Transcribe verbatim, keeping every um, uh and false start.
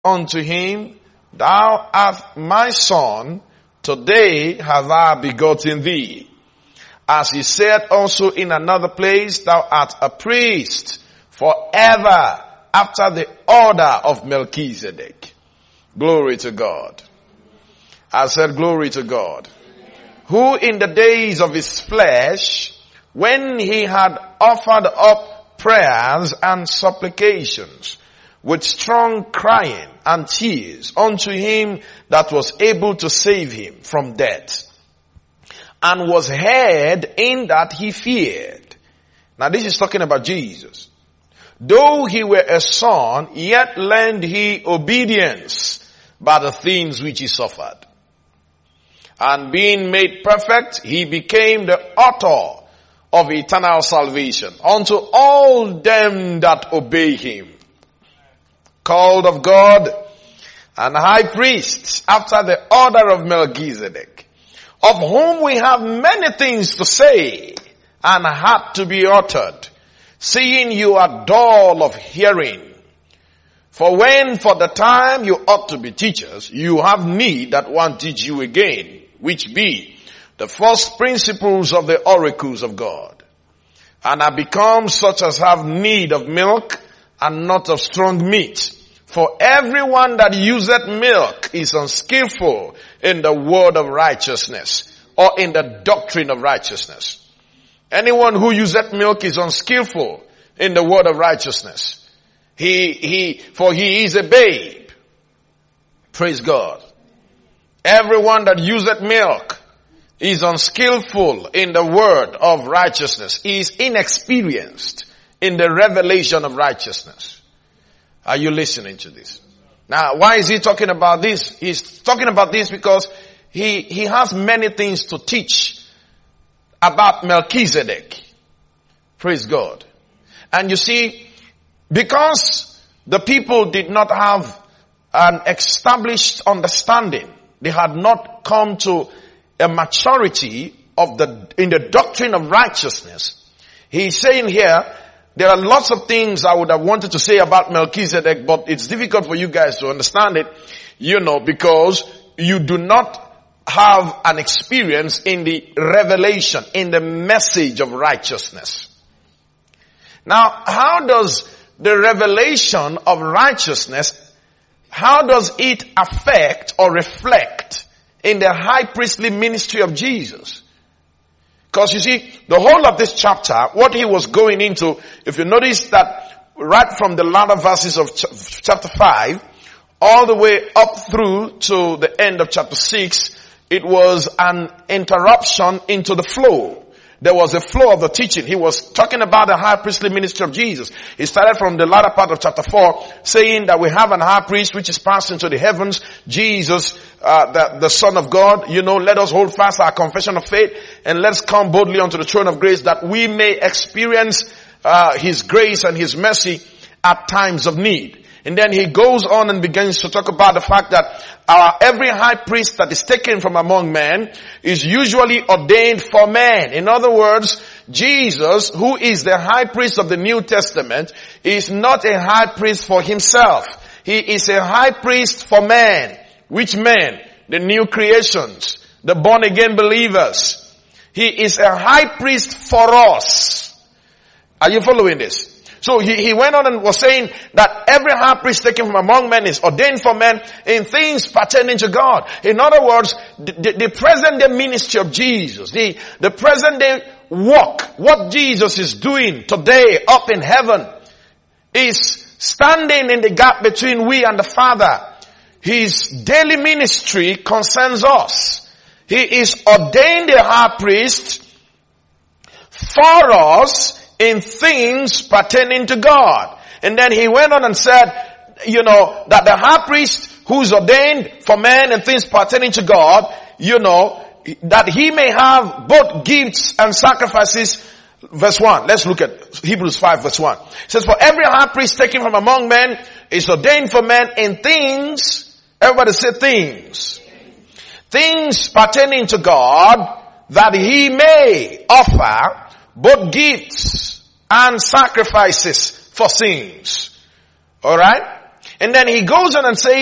unto him, Thou art my son, today have I begotten thee. As he said also in another place, Thou art a priest forever after the order of Melchizedek. Glory to God. I said glory to God. Who in the days of his flesh, when he had offered up prayers and supplications with strong crying and tears unto him that was able to save him from death, and was heard in that he feared. Now this is talking about Jesus. Though he were a son, yet learned he obedience by the things which he suffered. And being made perfect, he became the author of eternal salvation unto all them that obey him. Called of God and high priests after the order of Melchizedek, of whom we have many things to say and had to be uttered, seeing you are dull of hearing. For when for the time you ought to be teachers, you have need that one teach you again, which be the first principles of the oracles of God, and are become such as have need of milk and not of strong meat. For everyone that useth milk is unskillful in the word of righteousness, or in the doctrine of righteousness. Anyone who useth milk is unskillful in the word of righteousness. He, he, for he is a babe. Praise God. Everyone that useth milk is unskillful in the word of righteousness. He is inexperienced in the revelation of righteousness. Are you listening to this? Now, why is he talking about this? He's talking about this because he, he has many things to teach about Melchizedek. Praise God. And you see, because the people did not have an established understanding, they had not come to a maturity of the, in the doctrine of righteousness. He's saying here, there are lots of things I would have wanted to say about Melchizedek, but it's difficult for you guys to understand it, you know, because you do not have an experience in the revelation, in the message of righteousness. Now, how does the revelation of righteousness, how does it affect or reflect in the high priestly ministry of Jesus? Because you see, the whole of this chapter, what he was going into, if you notice that right from the latter verses of ch- chapter five, all the way up through to the end of chapter six, it was an interruption into the flow. There was a flow of the teaching. He was talking about the high priestly ministry of Jesus. He started from the latter part of chapter four, saying that we have an high priest which is passed into the heavens, Jesus, uh, the, the Son of God. You know, let us hold fast our confession of faith and let's come boldly unto the throne of grace that we may experience uh, His grace and His mercy at times of need. And then he goes on and begins to talk about the fact that our every high priest that is taken from among men is usually ordained for men. In other words, Jesus, who is the high priest of the New Testament, is not a high priest for himself. He is a high priest for men. Which men? The new creations, the born again believers. He is a high priest for us. Are you following this? So he, he went on and was saying that every high priest taken from among men is ordained for men in things pertaining to God. In other words, the, the, the present day ministry of Jesus, the, the present day work, what Jesus is doing today up in heaven, is standing in the gap between we and the Father. His daily ministry concerns us. He is ordained a high priest for us in things pertaining to God. And then he went on and said, you know, that the high priest who's ordained for men and things pertaining to God, you know, that he may have both gifts and sacrifices. Verse one. Let's look at Hebrews five verse one. It says, for every high priest taken from among men is ordained for men in things, everybody say things, things pertaining to God, that he may offer both gifts and sacrifices for sins. Alright? And then he goes on and says,